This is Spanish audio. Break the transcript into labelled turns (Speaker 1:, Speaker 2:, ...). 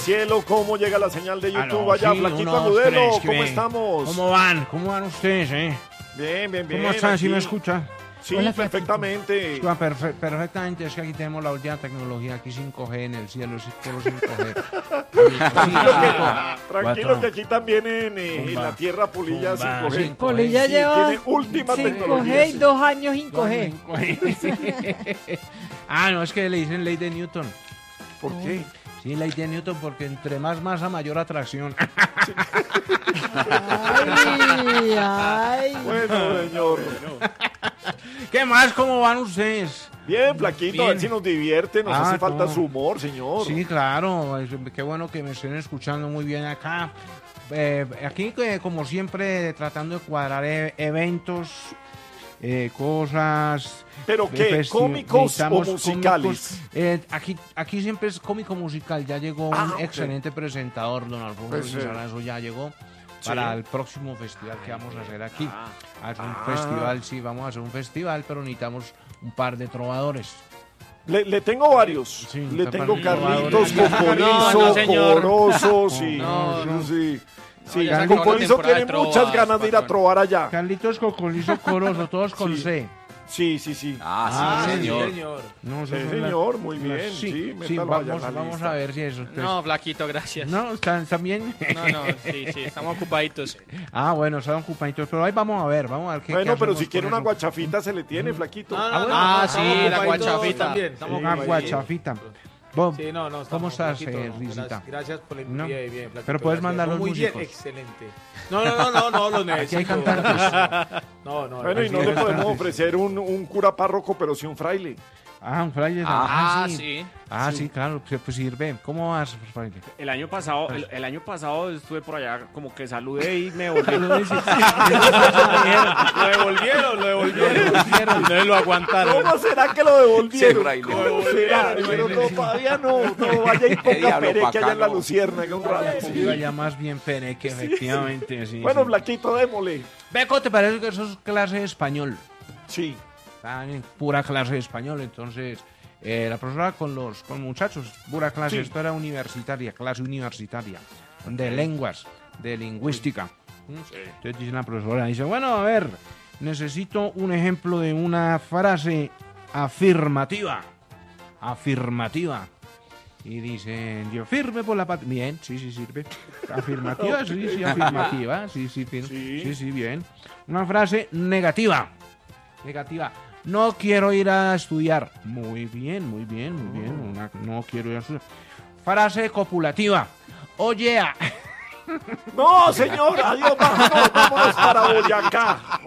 Speaker 1: Cielo, ¿cómo llega la señal de YouTube
Speaker 2: Aló,
Speaker 1: allá?
Speaker 2: sí,
Speaker 1: Flaquito
Speaker 2: 1, 2,
Speaker 1: Agudelo,
Speaker 2: 3,
Speaker 1: ¿cómo
Speaker 2: bien.
Speaker 1: estamos?
Speaker 2: ¿Cómo van? ¿Cómo van ustedes,
Speaker 1: Bien, bien, bien.
Speaker 2: ¿Cómo están? ¿Sí
Speaker 1: aquí.
Speaker 2: me escuchan?
Speaker 1: Sí,
Speaker 3: Hola,
Speaker 1: perfectamente.
Speaker 2: Escucha, perfectamente, es que aquí tenemos la última tecnología, aquí 5G en el cielo, es puro 5G.
Speaker 1: Tranquilo que aquí también en la tierra Polilla
Speaker 2: Pumba,
Speaker 1: 5G.
Speaker 2: 5G.
Speaker 3: Polilla
Speaker 1: Sí,
Speaker 3: lleva
Speaker 1: tiene última
Speaker 3: 5G
Speaker 1: tecnología.
Speaker 3: y 2 años sin coger.
Speaker 2: No, es que le dicen ley de Newton.
Speaker 1: ¿Por qué?
Speaker 2: Sí, ley de Newton, porque entre más masa, mayor atracción.
Speaker 3: Ay, ay.
Speaker 1: Bueno, señor.
Speaker 2: ¿Qué más? ¿Cómo van ustedes?
Speaker 1: Bien, Flaquito, a ver
Speaker 2: Bien.
Speaker 1: si nos divierte, nos hace falta
Speaker 2: no.
Speaker 1: su humor, señor.
Speaker 2: Sí, claro, qué bueno que me estén escuchando muy bien acá. Aquí, como siempre, tratando de cuadrar eventos, cosas.
Speaker 1: ¿Pero qué? ¿Cómicos o
Speaker 2: necesitamos
Speaker 1: musicales?
Speaker 2: Aquí siempre es cómico musical. Ya llegó un
Speaker 1: ok.
Speaker 2: excelente presentador, don Alfonso
Speaker 1: Pues,
Speaker 2: Lizarazo, ya llegó
Speaker 1: sí.
Speaker 2: para el próximo festival que vamos a hacer aquí. Hacer un
Speaker 1: Ah.
Speaker 2: festival, sí, vamos a hacer un festival, pero necesitamos un par de trovadores.
Speaker 1: Le tengo varios.
Speaker 2: Sí,
Speaker 1: Le
Speaker 2: está
Speaker 1: tengo
Speaker 2: para
Speaker 1: Carlitos,
Speaker 2: jugadores.
Speaker 1: Cocolizo,
Speaker 4: No, señor.
Speaker 1: Corozo, sí.
Speaker 2: No,
Speaker 1: sí. Sí,
Speaker 4: ya se acabó la
Speaker 1: Cocolizo
Speaker 4: temporada
Speaker 1: tiene
Speaker 4: de trovas,
Speaker 1: muchas ganas de ir a
Speaker 4: patrón.
Speaker 1: trobar allá.
Speaker 2: Carlitos, Cocolizo, Corozo, todos con
Speaker 1: Sí.
Speaker 2: C.
Speaker 1: Sí, sí, sí.
Speaker 4: Ah,
Speaker 2: sí,
Speaker 4: señor.
Speaker 2: No,
Speaker 1: Sí,
Speaker 2: esas son
Speaker 1: señor, muy
Speaker 2: las-
Speaker 1: bien. Sí,
Speaker 2: Sí,
Speaker 1: métalo allá en la
Speaker 2: vamos
Speaker 1: lista.
Speaker 2: a ver si eso.
Speaker 4: No, Flaquito, gracias.
Speaker 2: No, ¿están bien?
Speaker 4: No, sí, estamos ocupaditos.
Speaker 2: Bueno, están ocupaditos, pero ahí vamos a ver qué
Speaker 1: Bueno, pero
Speaker 2: hacemos
Speaker 1: si quiere
Speaker 2: con
Speaker 1: una
Speaker 2: eso.
Speaker 1: guachafita se le tiene, Flaquito.
Speaker 4: Sí, la guachafita.
Speaker 5: también.
Speaker 2: Una guachafita. Vos,
Speaker 5: Sí, no,
Speaker 2: ¿Cómo
Speaker 5: estamos,
Speaker 2: estás,
Speaker 5: Flaquito, no,
Speaker 2: Risita?
Speaker 5: Gracias por la
Speaker 2: No.
Speaker 5: bien, bien, Flaquito,
Speaker 2: Pero puedes
Speaker 5: gracias.
Speaker 2: mandar los
Speaker 5: Muy
Speaker 2: músicos.
Speaker 5: bien, excelente. No, los necesito.
Speaker 2: Aquí hay cantantes.
Speaker 5: No,
Speaker 1: Bueno, y no le podemos ofrecer un cura párroco, pero sí un fraile.
Speaker 2: Un fraile.
Speaker 4: Sí.
Speaker 2: Sí, claro, pues sirve. ¿Cómo vas, fraile?
Speaker 6: El año pasado, el año pasado estuve por allá, como que saludé y me volvieron.
Speaker 4: Lo devolvieron. No lo aguantaron.
Speaker 1: ¿Cómo será que lo devolvieron?
Speaker 7: Sí, fraile.
Speaker 1: ¿Cómo será? Pero no, todavía no vaya y ponga
Speaker 7: diablo
Speaker 1: Pere que allá en la
Speaker 7: bacano.
Speaker 1: Luciérnaga un rato.
Speaker 2: Sí, ya más bien pene que efectivamente, sí.
Speaker 1: Bueno,
Speaker 2: sí.
Speaker 1: Flaquito, démosle.
Speaker 2: Beco, ¿te parece que eso es clase de español?
Speaker 1: Sí.
Speaker 2: Pura clase de español, entonces la profesora con muchachos, pura clase,
Speaker 1: Sí.
Speaker 2: esto era universitaria, clase universitaria, de lenguas, de lingüística. Entonces dice la profesora, dice, bueno, a ver, necesito un ejemplo de una frase afirmativa. Y dicen, yo firme por la patria. Bien, sí, sirve. Afirmativa, sí, afirmativa. Sí, bien. Una frase negativa. No quiero ir a estudiar. Muy bien. No quiero ir a estudiar. Frase copulativa. Oye,
Speaker 1: No, señor, adiós, vámonos para Boyacá.